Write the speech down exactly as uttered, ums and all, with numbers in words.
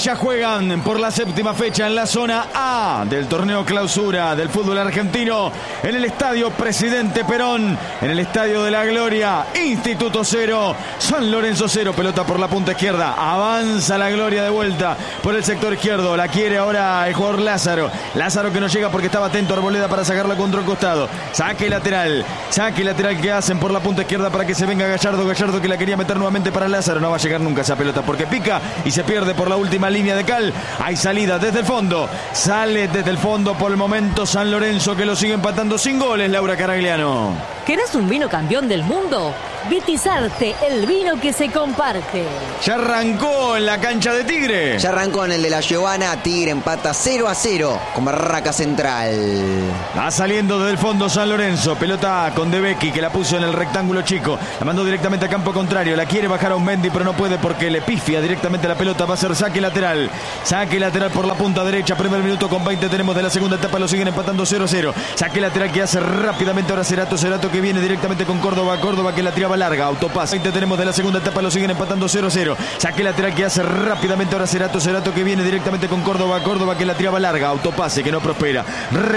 ya juegan por la séptima fecha en la zona A del torneo clausura del fútbol argentino en el estadio Presidente Perón, en el estadio de la Gloria. Instituto cero, San Lorenzo cero, pelota por la punta izquierda, avanza la Gloria de vuelta por el sector izquierdo, la quiere ahora el jugador Lázaro, Lázaro que no llega porque estaba atento a Arboleda para sacarla contra el costado, saque lateral, saque lateral que hacen por la punta izquierda para que se venga Gallardo, Gallardo que la quería meter nuevamente para Lázaro, no va a llegar nunca esa pelota porque pica y se pierde por la última línea de cal. Hay salida desde el fondo, sale desde el fondo por el momento San Lorenzo que lo sigue empatando sin goles. Laura Caragliano. ¿Querés un vino campeón del mundo? Vitizarte, el vino que se comparte. Ya arrancó en la cancha de Tigre. Ya arrancó en el de la Giovanna. Tigre empata cero a cero con Barraca Central. Va saliendo desde el fondo San Lorenzo. Pelota con De Becchi que la puso en el rectángulo chico. La mandó directamente a campo contrario. La quiere bajar a un Mendy pero no puede porque le pifia directamente la pelota. Va a ser saque lateral. Saque lateral por la punta derecha. Primer minuto con veinte tenemos de la segunda etapa. Lo siguen empatando cero a cero. Saque lateral que hace rápidamente ahora Cerato. Cerato que viene directamente con Córdoba. Córdoba que la tiraba larga, autopase. veinte tenemos de la segunda etapa, lo siguen empatando cero a cero. Saque lateral que hace rápidamente ahora Cerato, Cerato que viene directamente con Córdoba, Córdoba que la tiraba larga, autopase que no prospera.